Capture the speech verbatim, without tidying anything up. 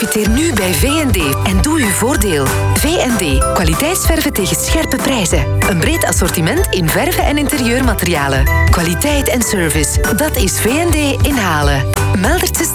Profiteer nu bij V en D en doe uw voordeel. V en D, kwaliteitsverven tegen scherpe prijzen. Een breed assortiment in verven en interieurmaterialen. Kwaliteit en service, dat is V en D in Halen. Meldertse